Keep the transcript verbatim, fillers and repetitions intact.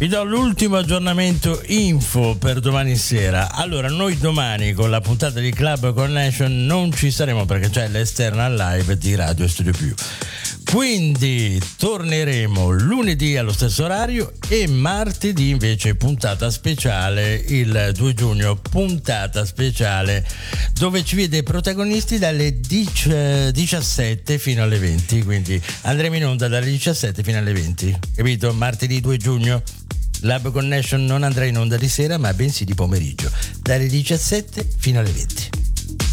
Vi do l'ultimo aggiornamento info per domani sera. Allora, noi domani con la puntata di Club Connection non ci saremo perché c'è l'esterna live di Radio Studio Più. Quindi torneremo lunedì allo stesso orario e martedì invece puntata speciale, il due giugno, puntata speciale dove ci vede protagonisti dalle diciassette fino alle venti, quindi andremo in onda dalle diciassette fino alle venti, capito? Martedì due giugno Lab Connection non andrà in onda di sera ma bensì di pomeriggio, dalle diciassette fino alle venti.